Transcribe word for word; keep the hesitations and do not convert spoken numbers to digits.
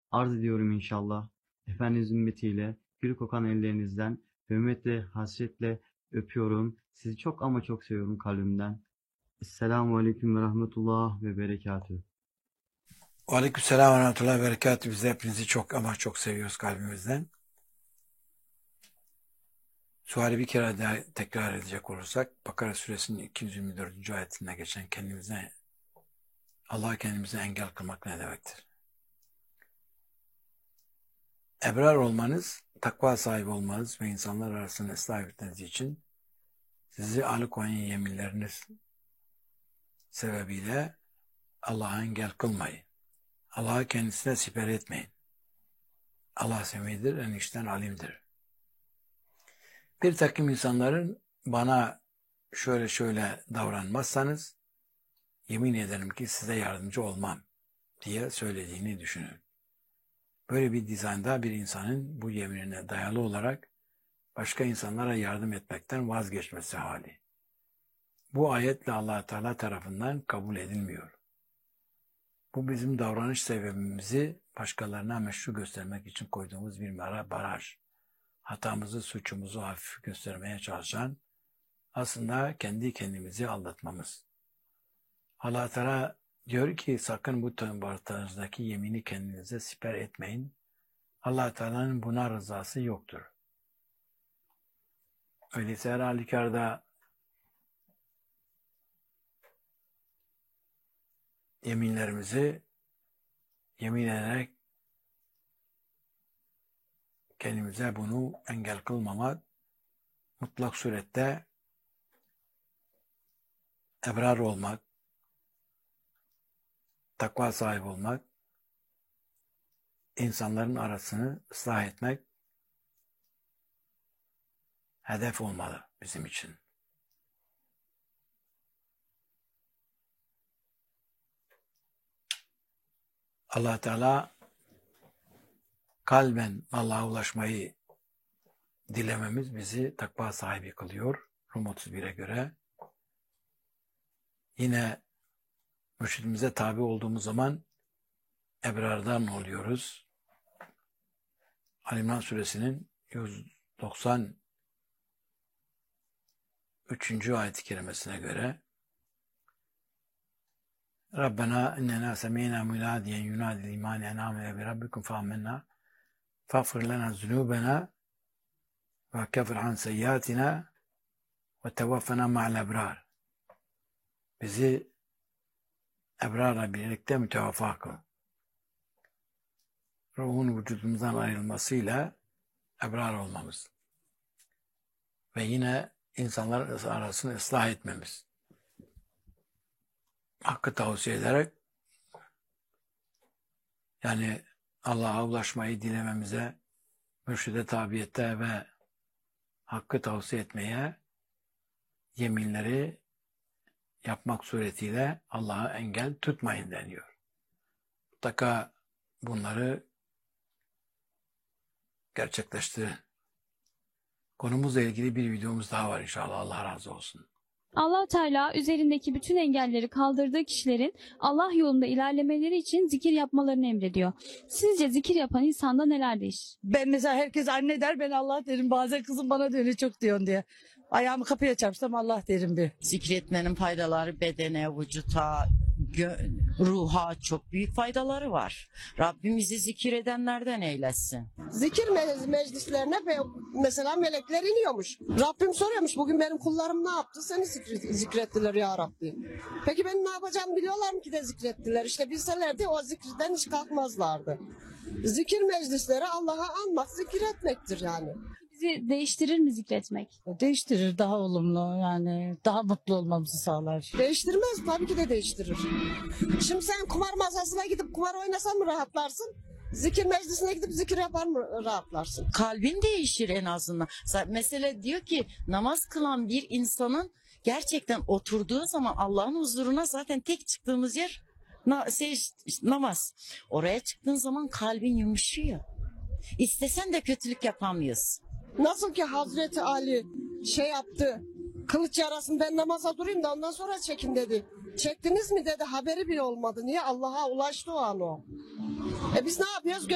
arz ediyorum inşallah. Efendimizin ümmetiyle gül kokan ellerinizden hürmetle, hasretle öpüyorum. Sizi çok ama çok seviyorum kalbimden. Esselamu Aleyküm ve Rahmetullah ve Berekatühü. Aleykümselam ve rahmetullahi ve berekatuhu. Biz de hepinizi çok ama çok seviyoruz kalbimizden. Suali bir kere daha tekrar edecek olursak, Bakara suresinin iki yüz yirmi dördüncü ayetinde geçen kendimize, Allah'a kendimize engel kılmak ne demektir? Ebrar olmanız, takva sahibi olmanız ve insanlar arasında ıslah etmeniz için sizi alıkoyan yeminleriniz sebebiyle Allah'a engel kılmayın. Allah'a kendisine siper etmeyin. Allah semidir, en işten alimdir. Bir takım insanların bana şöyle şöyle davranmazsanız yemin ederim ki size yardımcı olmam diye söylediğini düşünün. Böyle bir dizaynda bir insanın bu yeminine dayalı olarak başka insanlara yardım etmekten vazgeçmesi hali. Bu ayetle Allah Teala tarafından kabul edilmiyor. Bu bizim davranış sebebimizi başkalarına meşru göstermek için koyduğumuz bir baraj. Hatamızı, suçumuzu hafif göstermeye çalışan, aslında kendi kendimizi aldatmamız. Allah Teala diyor ki sakın bu tarzındaki yemini kendinize siper etmeyin. Allah Teala'nın buna rızası yoktur. Öyleyse her halükarda yeminlerimizi yemin ederek kendimize bunu engel kılmamak, mutlak surette ebrar olmak, takva sahibi olmak, insanların arasını ıslah etmek hedef olmalı bizim için. Allah Teala kalben Allah'a ulaşmayı dilememiz bizi takva sahibi kılıyor. Rum otuz bire göre. Yine mürşidimize tabi olduğumuz zaman ebrardan oluyoruz. Ali İmran suresinin yüz doksan üçüncü ayet-i kerimesine göre Rabbena innena semînâ münâdiyen yunâdil imâni en âmene bi rabbikum fâmennâ fâgfir lenâ zunûbenâ ve kefir an seyyiâtinâ ve tevaffenâ ma'al ebrâr. Bizi ebrarla birlikte mütevaffa kıl. Ruhun vücudumuzdan ayrılmasıyla ebrar olmamız. Ve yine insanlar arasını ıslah etmemiz. Hakkı tavsiye ederek, yani Allah'a ulaşmayı dilememize, mürşide tabiyette ve hakkı tavsiye etmeye yeminleri yapmak suretiyle Allah'a engel tutmayın deniyor. Mutlaka bunları gerçekleştirin. Konumuzla ilgili bir videomuz daha var inşallah. Allah razı olsun. Allah Teala üzerindeki bütün engelleri kaldırdığı kişilerin Allah yolunda ilerlemeleri için zikir yapmalarını emrediyor. Sizce zikir yapan insanda neler değişir? Ben mesela herkes anne der, ben Allah derim. Bazen kızım bana dönüyor çok diyorsun diye. Ayağımı kapıya çarpsam Allah derim bir. Zikretmenin faydaları bedene, vücuta, ruha çok büyük faydaları var. Rabbimizi zikir edenlerden eylesin. Zikir me- meclislerine mesela melekler iniyormuş. Rabbim soruyormuş, bugün benim kullarım ne yaptı? Seni zikret- zikrettiler ya Rabbi. Peki benim ne yapacağımı biliyorlar mı ki de zikrettiler? İşte bilselerdi o zikrden hiç kalkmazlardı. Zikir meclisleri Allah'a anmak, zikir etmektir yani. Bizi değiştirir mi zikretmek? Değiştirir, daha olumlu, yani daha mutlu olmamızı sağlar. Değiştirmez, tabii ki de değiştirir. Şimdi sen kumar masasına gidip kumar oynasan mı rahatlarsın? Zikir meclisine gidip zikir yapar mı rahatlarsın? Kalbin değişir en azından. Mesela diyor ki namaz kılan bir insanın gerçekten oturduğu zaman Allah'ın huzuruna zaten tek çıktığımız yer na namaz. Oraya çıktığın zaman kalbin yumuşuyor. İstesen de kötülük yapamıyorsun. Nasıl ki Hazreti Ali şey yaptı, kılıç yarasın ben namaza durayım da ondan sonra çekin dedi. Çektiniz mi dedi, haberi bile olmadı. Niye? Allah'a ulaştı o an o. E biz ne yapıyoruz?